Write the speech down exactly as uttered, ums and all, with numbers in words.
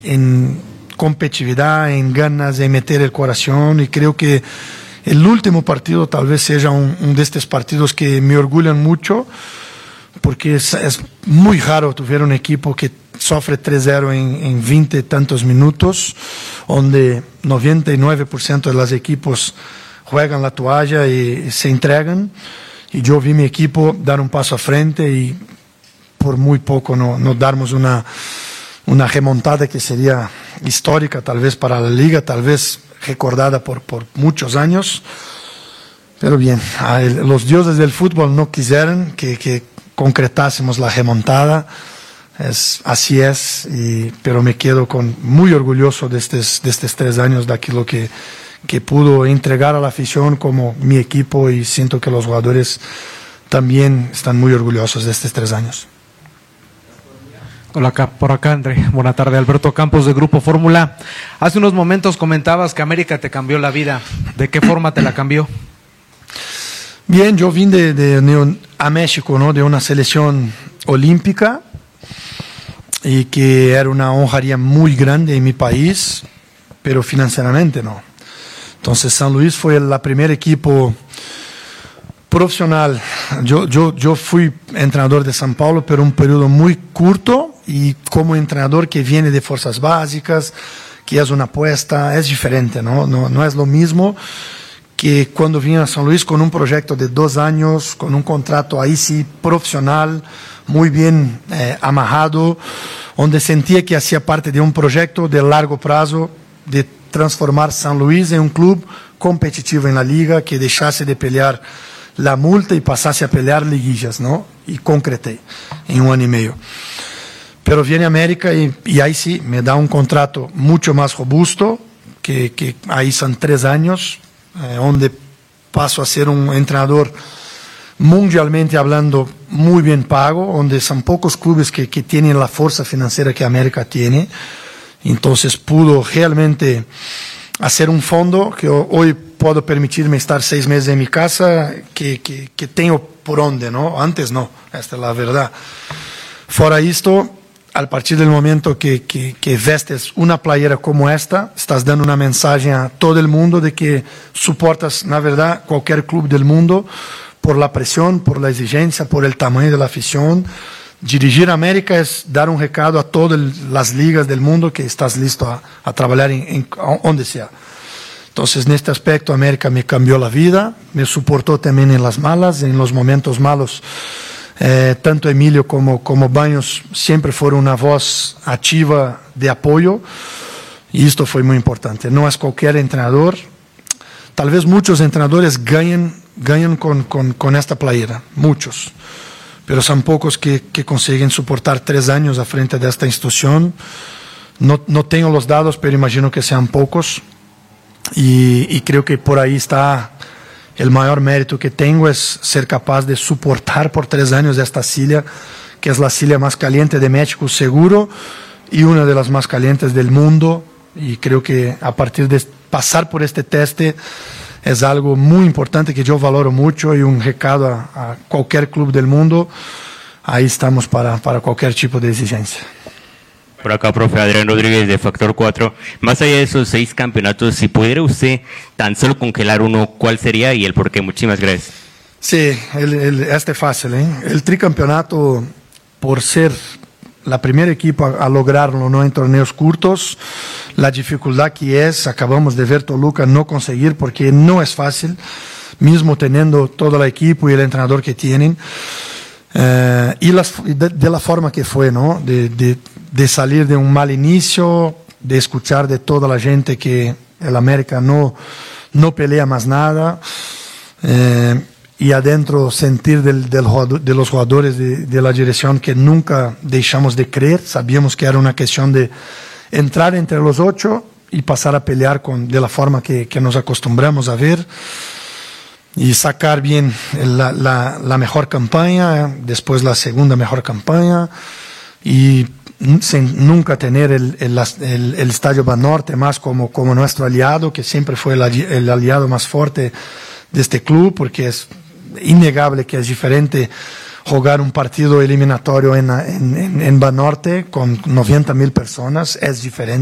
en competitividad, en ganas de meter el corazón, y creo que el último partido tal vez sea un, un de estos partidos que me orgullan mucho, porque es, es muy raro tuviera un equipo que sufre tres cero en, en veinte y tantos minutos, donde noventa y nueve por ciento de los equipos juegan la toalla y, y se entregan, y yo vi mi equipo dar un paso a frente y por muy poco no, no darmos una, una remontada que sería histórica tal vez para la liga, tal vez recordada por, por muchos años. Pero bien, el, los dioses del fútbol no quisieron que, que concretásemos la remontada. Es, así es, y, pero me quedo con, muy orgulloso de estos, de estos tres años, de aquello que, que pudo entregar a la afición como mi equipo, y siento que los jugadores también están muy orgullosos de estos tres años. Hola, acá, por acá, André. Buenas tardes, Alberto Campos de Grupo Fórmula. Hace unos momentos comentabas que América te cambió la vida. ¿De qué forma te la cambió? Bien, yo vine de, de, de, a México, ¿no? De una selección olímpica, y que era una honraría muy grande en mi país, pero financieramente no. Entonces San Luis fue el primer equipo profesional. Yo, yo, yo fui entrenador de São Paulo, pero un periodo muy corto, y como entrenador que viene de fuerzas básicas, que es una apuesta, es diferente, ¿no? No, no es lo mismo que cuando vine a San Luis con un proyecto de dos años, con un contrato ahí sí profesional, muy bien eh, amarrado, donde sentía que hacía parte de un proyecto de largo plazo de transformar San Luis en un club competitivo en la liga, que dejase de pelear la multa y pasase a pelear liguillas, ¿no? Y concreté en un año y medio. Pero viene América y, y ahí sí me da un contrato mucho más robusto, que, que ahí son tres años, eh, donde paso a ser un entrenador mundialmente hablando muy bien pago, donde son pocos clubes que, que tienen la fuerza financiera que América tiene. Entonces pudo realmente hacer un fondo que hoy puedo permitirme estar seis meses en mi casa, que, que, que tengo por donde, ¿no? Antes no, esta es la verdad. Fuera esto, a partir del momento que, que, que vestes una playera como esta, estás dando una mensaje a todo el mundo de que soportas, la verdad, cualquier club del mundo, por la presión, por la exigencia, por el tamaño de la afición. Dirigir América es dar un recado a todas las ligas del mundo que estás listo a, a trabajar en, en donde sea. Entonces, en este aspecto, América me cambió la vida, me soportó también en las malas, en los momentos malos. Eh, tanto Emilio como, como Baños siempre fueron una voz activa de apoyo, y esto fue muy importante. No es cualquier entrenador. Tal vez muchos entrenadores ganan, ganan con, con, con esta playera, muchos. Pero son pocos que, que consiguen soportar tres años a frente de esta institución. No, no tengo los datos, pero imagino que sean pocos. Y, y creo que por ahí está el mayor mérito que tengo, es ser capaz de soportar por tres años esta silla, que es la silla más caliente de México, seguro, y una de las más calientes del mundo. Y creo que a partir de pasar por este teste es algo muy importante que yo valoro mucho, y un recado a, a cualquier club del mundo. Ahí estamos para, para cualquier tipo de exigencia. Por acá, profe Adrián Rodríguez de Factor cuatro. Más allá de esos seis campeonatos, si pudiera usted tan solo congelar uno, ¿cuál sería y el por qué? Muchísimas gracias. Sí, el, el, este es fácil, ¿eh? El tricampeonato, por ser la primera equipo a, a lograrlo, ¿no? En torneos cortos, la dificultad que es, acabamos de ver Toluca no conseguir, porque no es fácil, mismo teniendo todo el equipo y el entrenador que tienen. Uh, y las, de, de la forma que fue, ¿no? De, de, de salir de un mal inicio, de escuchar de toda la gente que el América no, no pelea más nada, uh, y adentro sentir del, del, de los jugadores de, de la dirección que nunca dejamos de creer. Sabíamos que era una cuestión de entrar entre los ocho y pasar a pelear con, de la forma que, que nos acostumbramos a ver, y sacar bien la, la, la mejor campaña, después la segunda mejor campaña, y sin nunca tener el, el, el, el Estadio Banorte más como, como nuestro aliado, que siempre fue el, el aliado más fuerte de este club, porque es innegable que es diferente jugar un partido eliminatorio en, en, en, en Banorte con noventa mil personas es diferente.